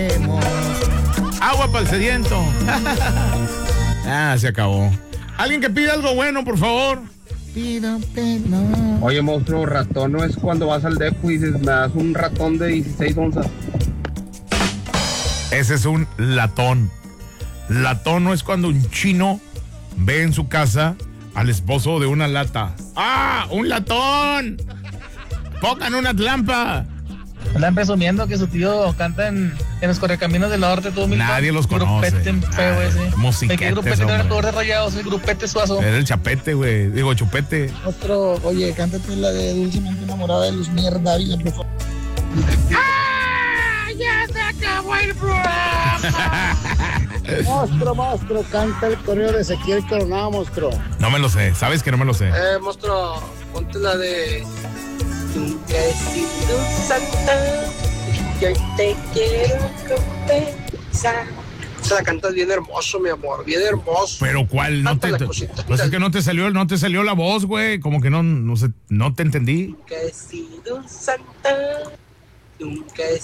Agua para el sediento. Se acabó. Alguien que pida algo bueno, por favor. Pido perdón. Oye, monstruo, ratón no es cuando vas al depo y dices, me das un ratón de 16 onzas. Ese es un latón. Latón no es cuando un chino ve en su casa al esposo de una lata. ¡Ah! ¡Un latón! ¡Pongan una tlampa! Andan presumiendo que su tío canta en los correcaminos del norte. Todo Nadie los conoce. Grupete feo ese. Musiquetes, ¿Qué grupete no era hombre. todo de rayados? El grupete suazo. Era el chapete, güey. Digo, chupete. Otro, oye, cántate la de Dulcemente Enamorada de Luz Mierda, Dávila, por favor. ¡Ya se acabó el programa! Monstruo, canta el correo de Ezequiel Coronado, monstruo. No me lo sé. ¿Sabes que no me lo sé? Monstruo, ponte la de... Nunca he sido santa, yo te quiero confesar. Se la cantas bien hermoso, mi amor, bien hermoso. Pero ¿cuál? No Cántala, te, cosita. pues es que no te salió la voz, güey. Como que no te entendí. Nunca he sido santa, nunca he